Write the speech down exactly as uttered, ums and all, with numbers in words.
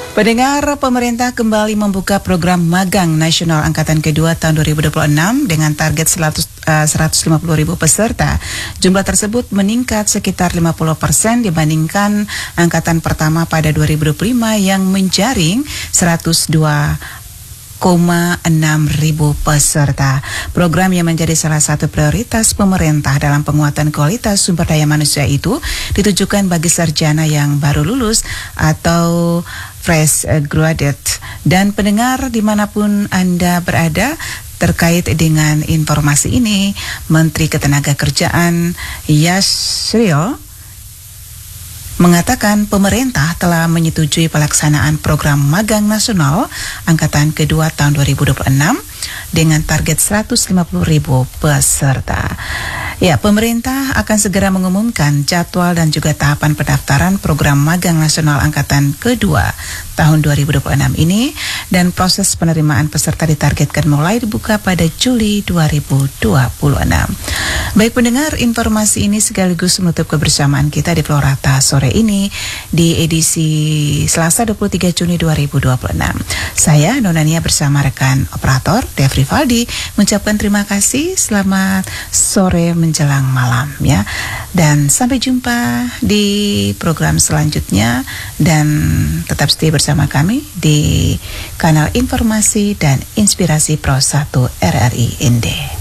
Pendengar, pemerintah kembali membuka program magang nasional angkatan kedua tahun dua ribu dua puluh enam dengan target seratus lima puluh ribu peserta. Jumlah tersebut meningkat sekitar lima puluh persen dibandingkan angkatan pertama pada dua ribu dua puluh lima yang menjaring seratus dua koma enam ribu peserta. Program yang menjadi salah satu prioritas pemerintah dalam penguatan kualitas sumber daya manusia itu ditujukan bagi sarjana yang baru lulus atau fresh graduate. Dan pendengar dimanapun Anda berada, terkait dengan informasi ini, Menteri Ketenagakerjaan Yasril mengatakan pemerintah telah menyetujui pelaksanaan program magang nasional angkatan kedua tahun dua ribu dua puluh enam dengan target seratus lima puluh ribu peserta. Ya, pemerintah akan segera mengumumkan jadwal dan juga tahapan pendaftaran program magang nasional angkatan kedua tahun dua ribu dua puluh enam ini, dan proses penerimaan peserta ditargetkan mulai dibuka pada Juli dua ribu dua puluh enam. Baik pendengar, informasi ini sekaligus menutup kebersamaan kita di Florata sore ini di edisi Selasa dua puluh tiga Juni dua ribu dua puluh enam. Saya Nonania bersama rekan operator Dev Rivaldi mengucapkan terima kasih. Selamat sore menjelang malam ya. Dan sampai jumpa di program selanjutnya, dan tetap stay bersama kami di kanal informasi dan inspirasi Pro satu R R I Inde.